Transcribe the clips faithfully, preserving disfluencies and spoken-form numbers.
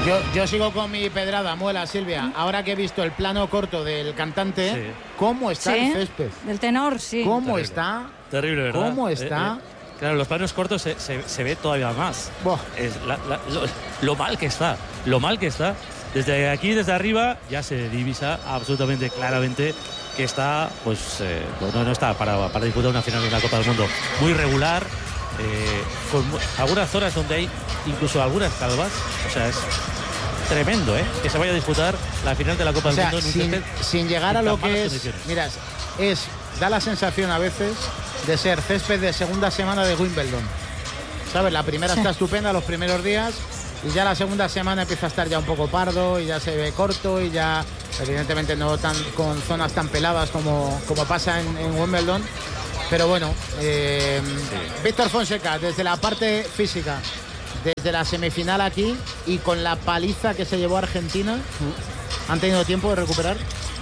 Yo, yo sigo con mi pedrada, muela, Silvia. Ahora que he visto el plano corto del cantante, sí. ¿Cómo está sí, el césped? Del tenor, sí. ¿Cómo Terrible. está? Terrible, ¿verdad? ¿Cómo está? Eh, eh, claro, los planos cortos se, se, se ve todavía más. Es la, la, lo, lo mal que está, lo mal que está. Desde aquí, desde arriba, ya se divisa absolutamente claramente que está, pues, eh, no, no está para, para disputar una final de la Copa del Mundo. Muy regular, eh, con algunas zonas donde hay incluso algunas calvas. O sea, es tremendo, ¿eh? Que se vaya a disputar la final de la Copa o sea, del Mundo. Sin, sin llegar a lo que es, mira, es, da la sensación a veces de ser césped de segunda semana de Wimbledon. ¿Sabes? La primera sí. está estupenda los primeros días. Y ya la segunda semana empieza a estar ya un poco pardo y ya se ve corto y ya evidentemente no tan con zonas tan peladas como, como pasa en, en Wimbledon. Pero bueno, eh, sí. Víctor Fonseca, desde la parte física, desde la semifinal aquí y con la paliza que se llevó Argentina, ¿han tenido tiempo de recuperar?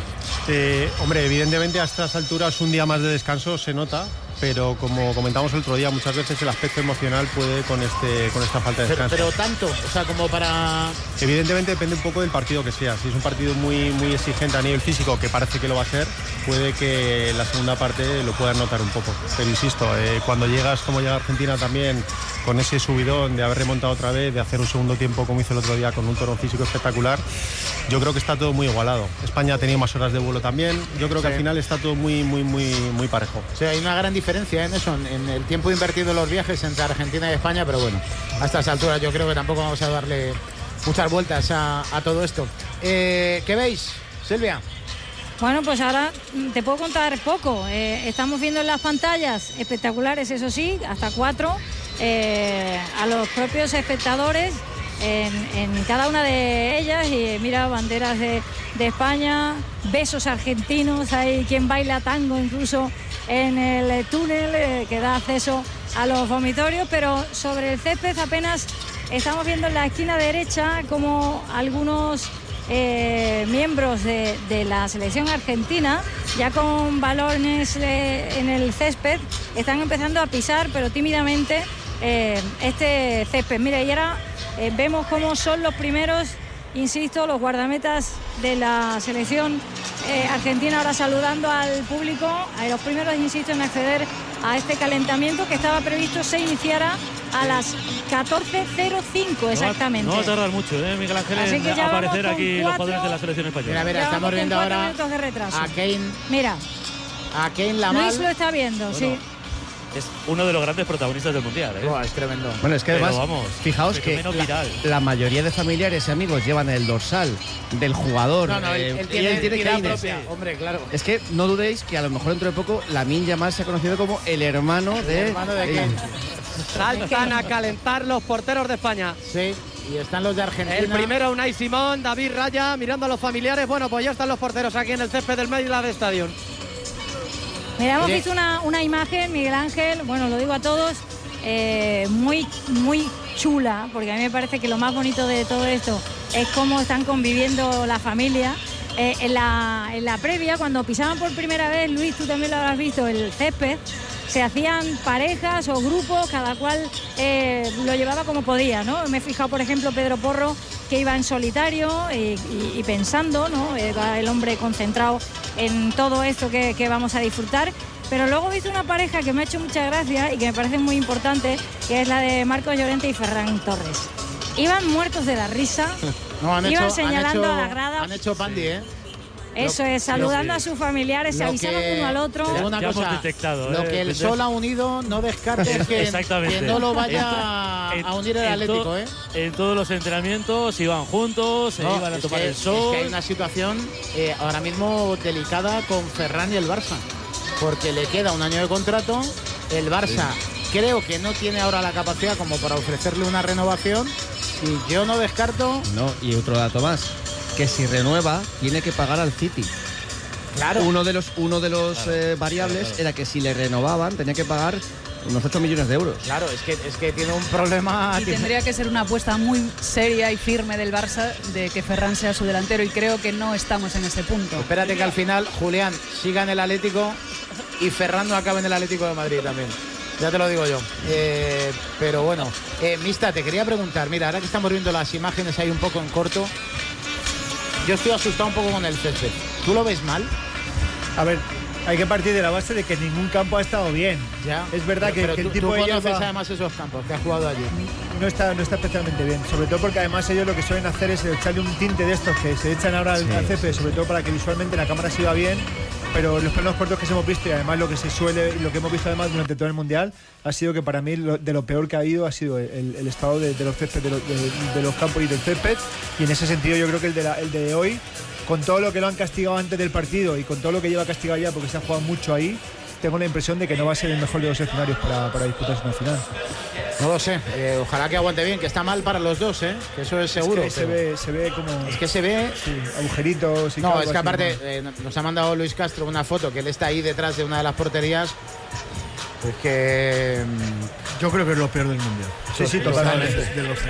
Eh, hombre, evidentemente a estas alturas un día más de descanso se nota, pero como comentamos el otro día, muchas veces el aspecto emocional puede con este con esta falta de descanso. Pero, pero tanto, o sea, como para... Evidentemente depende un poco del partido que sea. Si es un partido muy, muy exigente a nivel físico, que parece que lo va a ser, puede que la segunda parte lo puedas notar un poco. Pero insisto, eh, cuando llegas como llega Argentina también, con ese subidón de haber remontado otra vez, de hacer un segundo tiempo como hizo el otro día con un tono físico espectacular, yo creo que está todo muy igualado. España ha tenido más horas de vuelo también. Yo creo que sí. al final está todo muy, muy, muy, muy parejo. O sea, hay una gran diferencia en eso, en el tiempo invertido en los viajes entre Argentina y España, pero bueno, a estas alturas yo creo que tampoco vamos a darle muchas vueltas a, a todo esto. Eh, ¿Qué veis, Silvia? Bueno, pues ahora te puedo contar poco. Eh, estamos viendo en las pantallas espectaculares, eso sí, hasta cuatro, eh, a los propios espectadores en, en cada una de ellas. Y mira, banderas de, de España, besos argentinos, hay quien baila tango incluso en el túnel eh, que da acceso a los vomitorios, pero sobre el césped apenas estamos viendo en la esquina derecha como algunos eh, miembros de, de la selección argentina, ya con balones eh, en el césped, están empezando a pisar, pero tímidamente, eh, este césped. Mira, y ahora eh, vemos cómo son los primeros, insisto, los guardametas de la selección eh, argentina ahora saludando al público, a los primeros, insisto, en acceder a este calentamiento que estaba previsto se iniciara a las catorce cero cinco exactamente. No va a tardar mucho, ¿eh, Miguel Ángel, en aparecer aquí cuatro, los jugadores de la selección española. Mira, mira, estamos viendo ahora a Kane. Mira, a Kane Lamal. Luis lo está viendo, bueno, sí. Es uno de los grandes protagonistas del Mundial, ¿eh? Oh, es tremendo. Bueno, es que además, Pero vamos, fijaos que la, la mayoría de familiares y amigos llevan el dorsal del jugador. No, no, él, eh, él tiene, él tiene Kane propia. Hombre, claro. Es que no dudéis que a lo mejor dentro de poco Lamine Yamal se ha conocido como el hermano de... El hermano de Kane. Saltan a calentar los porteros de España. Sí, y están los de Argentina. El primero, Unai Simón, David Raya, mirando a los familiares. Bueno, pues ya están los porteros aquí en el césped del Maryland Stadium. Mira, hemos visto una, una imagen, Miguel Ángel, bueno, lo digo a todos, eh, muy, muy chula, porque a mí me parece que lo más bonito de todo esto es cómo están conviviendo la familia. Eh, en, la, en la previa, cuando pisaban por primera vez, Luis, tú también lo habrás visto, el césped, se hacían parejas o grupos, cada cual eh, lo llevaba como podía, ¿no? Me he fijado, por ejemplo, Pedro Porro, que iba en solitario y, y, y pensando, ¿no? Eh, va el hombre concentrado en todo esto que, que vamos a disfrutar. Pero luego he visto una pareja que me ha hecho mucha gracia y que me parece muy importante, que es la de Marcos Llorente y Ferran Torres. Iban muertos de la risa, no, han iban hecho, señalando han hecho, a la grada. Han hecho pandi, ¿eh? Eso es, saludando a sus familiares, se avisaban uno al otro. Una ya cosa, hemos detectado, lo ¿eh? que el sol ha unido, no descartes que, que no lo vaya en, a unir el en Atlético, to, ¿eh? En todos los entrenamientos iban juntos, se no, iban a tomar que, el sol. Es que hay una situación eh, ahora mismo delicada con Ferran y el Barça, porque le queda un año de contrato. El Barça sí. creo que no tiene ahora la capacidad como para ofrecerle una renovación, y yo no descarto. No, y otro dato más, que si renueva tiene que pagar al City. Claro. Uno de los, uno de los claro, eh, variables claro, claro. era que si le renovaban tenía que pagar unos ocho millones de euros. Claro, es que, es que tiene un problema. Y tendría que ser una apuesta muy seria y firme del Barça de que Ferran sea su delantero, y creo que no estamos en ese punto. Espérate que al final Julián siga en el Atlético y Ferran no acabe en el Atlético de Madrid también. Ya te lo digo yo. Eh, pero bueno, eh, Mista, te quería preguntar, mira, ahora que estamos viendo las imágenes ahí un poco en corto, yo estoy asustado un poco con el césped. ¿Tú lo ves mal? A ver, hay que partir de la base de que ningún campo ha estado bien. Ya. Es verdad pero, que, pero que el tú, tipo tú de conoces hierba además esos campos que has jugado allí. no está, no está especialmente bien. Sobre todo porque además ellos lo que suelen hacer es echarle un tinte de estos que se echan ahora al, sí, al césped, sobre todo para que visualmente la cámara se vea bien. Pero los planos cortos que hemos visto y además lo que se suele, lo que hemos visto además durante todo el mundial ha sido que para mí lo, de lo peor que ha habido ha sido el, el estado de, de los césped, de, lo, de, de los campos y del césped. Y en ese sentido yo creo que el de, la, el de hoy, con todo lo que lo han castigado antes del partido y con todo lo que lleva castigado ya porque se ha jugado mucho ahí, tengo la impresión de que no va a ser el mejor de los escenarios para, para disputarse una final. No lo sé, eh, ojalá que aguante bien, que está mal para los dos, ¿eh? Que eso es seguro. Es que pero... se, ve, se ve como... Es que se ve... Sí, agujeritos y No, es que así, aparte ¿no? eh, nos ha mandado Luis Castro una foto que él está ahí detrás de una de las porterías. Es que... Yo creo que es lo peor del mundial. Sí, sí, totalmente. De los